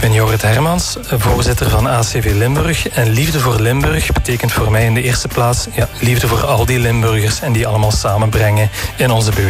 ben Jorrit Hermans, voorzitter van ACV Limburg. En Liefde voor Limburg betekent voor mij in de eerste plaats liefde voor al die Limburgers en die allemaal samenbrengen in onze beweging.